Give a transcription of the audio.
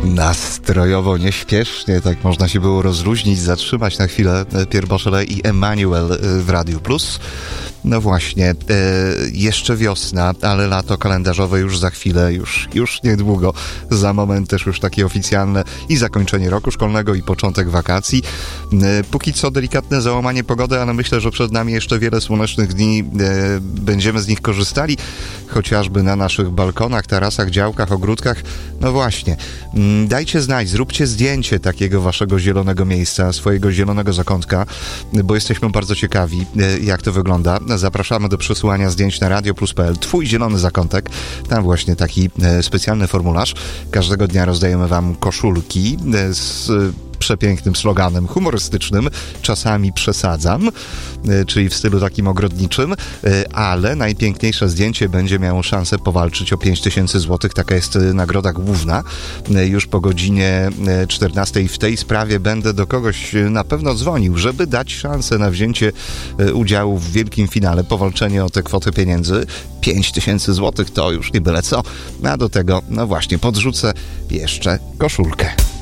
Nastrojowo, nieśpiesznie, tak można się było rozluźnić, zatrzymać na chwilę Pierre Bachelet i Emmanuel w Radiu Plus. No właśnie, jeszcze wiosna, ale lato kalendarzowe już za chwilę, już niedługo, za moment też już takie oficjalne i zakończenie roku szkolnego i początek wakacji. Póki co delikatne załamanie pogody, ale myślę, że przed nami jeszcze wiele słonecznych dni, będziemy z nich korzystali, chociażby na naszych balkonach, tarasach, działkach, ogródkach. No właśnie, dajcie znać, zróbcie zdjęcie takiego waszego zielonego miejsca, swojego zielonego zakątka, bo jesteśmy bardzo ciekawi, jak to wygląda. Zapraszamy do przesyłania zdjęć na radioplus.pl. Twój zielony zakątek. Tam właśnie taki specjalny formularz. Każdego dnia rozdajemy wam koszulki z przepięknym sloganem humorystycznym. Czasami przesadzam, czyli w stylu takim ogrodniczym, ale najpiękniejsze zdjęcie będzie miało szansę powalczyć o 5000 zł. Taka jest nagroda główna. Już po godzinie 14 w tej sprawie będę do kogoś na pewno dzwonił, żeby dać szansę na wzięcie udziału w wielkim finale, powalczenie o tę kwotę pieniędzy. 5000 zł to już nie byle co. A do tego, no właśnie, podrzucę jeszcze koszulkę.